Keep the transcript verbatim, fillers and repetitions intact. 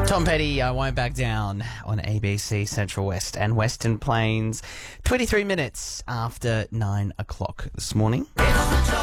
Tom Petty, I Won't Back Down on A B C Central West and Western Plains. twenty-three minutes after nine o'clock this morning.